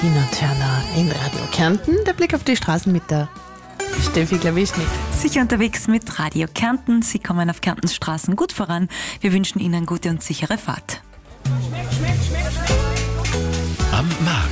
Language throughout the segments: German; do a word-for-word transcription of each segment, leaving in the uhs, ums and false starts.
Tina Turner in Radio Kärnten. Der Blick auf die Straßen mit der Steffi Klawischnik. Sicher unterwegs mit Radio Kärnten. Sie kommen auf Kärntens Straßen gut voran. Wir wünschen Ihnen gute und sichere Fahrt. Am Markt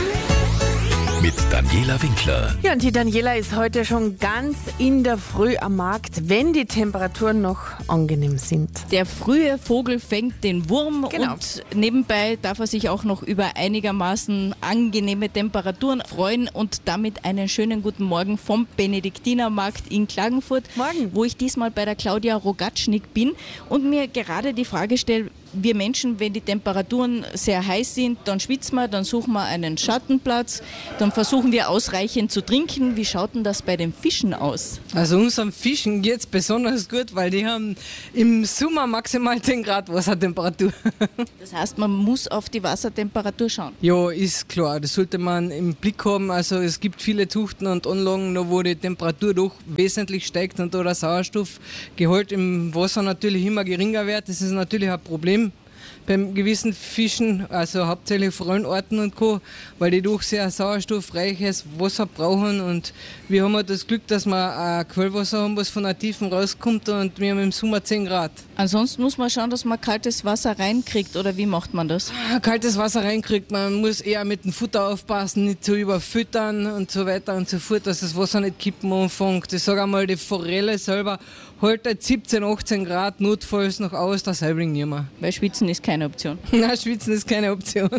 mit Daniela Winkler. Ja, und die Daniela ist heute schon ganz in der Früh am Markt, wenn die Temperaturen noch angenehm sind. Der frühe Vogel fängt den Wurm Genau. und nebenbei darf er sich auch noch über einigermaßen angenehme Temperaturen freuen und damit einen schönen guten Morgen vom Benediktinermarkt in Klagenfurt, Morgen. wo ich diesmal bei der Claudia Rogatschnik bin und mir gerade die Frage stelle, wir Menschen, wenn die Temperaturen sehr heiß sind, dann schwitzen wir, dann suchen wir einen Schattenplatz, dann versuchen wir ausreichend zu trinken. Wie schaut denn das bei den Fischen aus? Also unseren Fischen geht es besonders gut, weil die haben im Sommer maximal zehn Grad Wassertemperatur. Das heißt, man muss auf die Wassertemperatur schauen. Ja, ist klar, das sollte man im Blick haben. Also es gibt viele Zuchten und Anlagen, noch wo die Temperatur doch wesentlich steigt und da der Sauerstoffgehalt im Wasser natürlich immer geringer wird. Das ist natürlich ein Problem beim gewissen Fischen, also hauptsächlich Forellenarten und Co., weil die doch sehr sauerstoffreiches Wasser brauchen und wir haben halt das Glück, dass wir ein Quellwasser haben, was von der Tiefen rauskommt und wir haben im Sommer zehn Grad. Ansonsten muss man schauen, dass man kaltes Wasser reinkriegt, oder wie macht man das? Kaltes Wasser reinkriegt, man muss eher mit dem Futter aufpassen, nicht zu überfüttern und so weiter und so fort, dass das Wasser nicht kippen anfängt. Ich sage einmal, die Forelle selber hält halt siebzehn, achtzehn Grad notfalls noch aus, der Säubling nicht mehr. Weil Schwitzen ist keine Option. Nein, Schwitzen ist keine Option.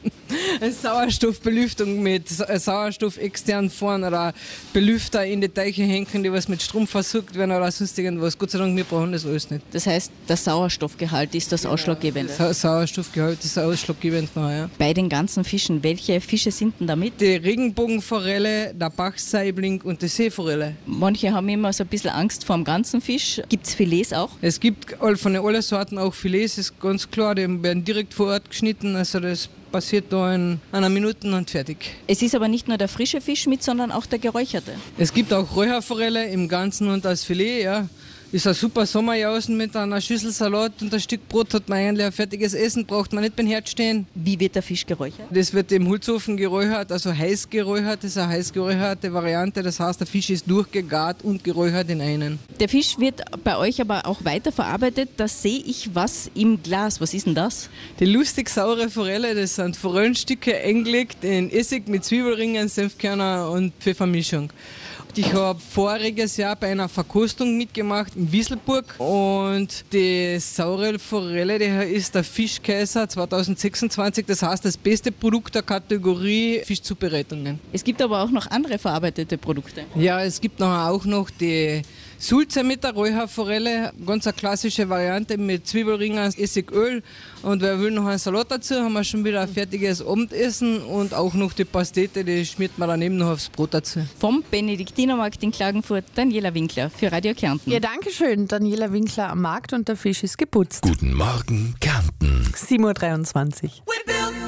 Sauerstoffbelüftung mit Sauerstoff extern fahren oder Belüfter in die Teiche hängen, die was mit Strom versorgt werden oder sonst irgendwas. Gott sei Dank, wir brauchen das alles nicht. Das heißt, der Sauerstoffgehalt ist das Ausschlaggebende. Sa- Sauerstoffgehalt ist ausschlaggebend noch, ja. Bei den ganzen Fischen, welche Fische sind denn da mit? Die Regenbogenforelle, der Bachsaibling und die Seeforelle. Manche haben immer so ein bisschen Angst vor dem ganzen Fisch. Gibt es Filets auch? Es gibt all- von allen Sorten auch Filets, ist ganz klar, die werden direkt vor Ort geschnitten, also das passiert da in einer Minute und fertig. Es ist aber nicht nur der frische Fisch mit, sondern auch der geräucherte. Es gibt auch Räucherforelle im Ganzen und als Filet, ja. Ist ein super Sommerjausen mit einer Schüssel Salat und ein Stück Brot, hat man eigentlich ein fertiges Essen, braucht man nicht beim Herd stehen. Wie wird der Fisch geräuchert? Das wird im Holzofen geräuchert, also heiß geräuchert, das ist eine heiß geräucherte Variante, das heißt, der Fisch ist durchgegart und geräuchert in einen. Der Fisch wird bei euch aber auch weiterverarbeitet. Da sehe ich was im Glas. Was ist denn das? Die lustig saure Forelle, das sind Forellenstücke eingelegt in Essig mit Zwiebelringen, Senfkörner und Pfeffermischung. Ich habe voriges Jahr bei einer Verkostung mitgemacht in Wieselburg und die saure Forelle, die ist der Fischkaiser zwanzig sechsundzwanzig, das heißt das beste Produkt der Kategorie Fischzubereitungen. Es gibt aber auch noch andere verarbeitete Produkte. Ja, es gibt nachher auch noch die Sulze mit der Räucherforelle, ganz eine klassische Variante mit Zwiebelringen, Essigöl und wer will noch einen Salat dazu, haben wir schon wieder ein fertiges Abendessen und auch noch die Pastete, die schmiert man daneben noch aufs Brot dazu. Vom Benediktinermarkt in Klagenfurt, Daniela Winkler für Radio Kärnten. Ja, danke schön. Daniela Winkler am Markt und der Fisch ist geputzt. Guten Morgen, Kärnten. sieben Uhr dreiundzwanzig.